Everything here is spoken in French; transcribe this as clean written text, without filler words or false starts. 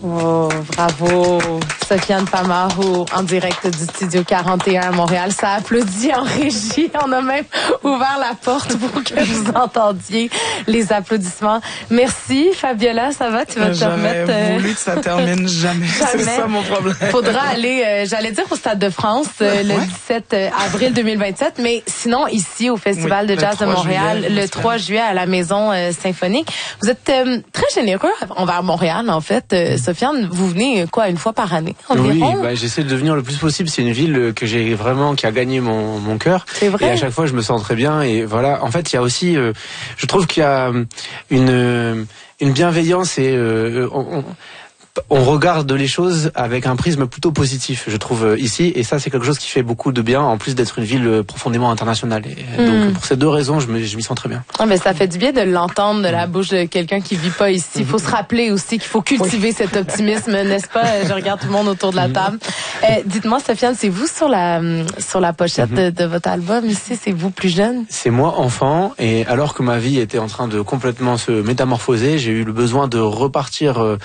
Oh, bravo. Sofiane Pamaro, en direct du Studio 41 à Montréal. Ça applaudit en régie. On a même ouvert la porte pour que vous entendiez les applaudissements. Merci, Fabiola. Ça va? Tu vas te remettre... J'aurais voulu que ça termine jamais. C'est ça mon problème. Faudra aller, j'allais dire au Stade de France, le 17 avril 2027, mais sinon ici au Festival de Jazz de Montréal, le 3 juillet à la Maison Symphonique. Vous êtes très généreux envers Montréal, en fait. Sofiane, vous venez quoi, une fois par année environ? Oui, j'essaie de devenir le plus possible. C'est une ville que j'ai vraiment, qui a gagné mon cœur. C'est vrai. Et à chaque fois, je me sens très bien. Et voilà. En fait, il y a aussi, je trouve qu'il y a une bienveillance et on regarde les choses avec un prisme plutôt positif, je trouve, ici. Et ça, c'est quelque chose qui fait beaucoup de bien, en plus d'être une ville profondément internationale. Et donc, pour ces deux raisons, je m'y sens très bien. Ah, mais ça fait du bien de l'entendre de la bouche de quelqu'un qui vit pas ici. Il faut se rappeler aussi qu'il faut cultiver cet optimisme, n'est-ce pas? Je regarde tout le monde autour de la table. Dites-moi, Sofiane, c'est vous sur la pochette de votre album ici? C'est vous plus jeune? C'est moi, enfant. Et alors que ma vie était en train de complètement se métamorphoser, j'ai eu le besoin de repartir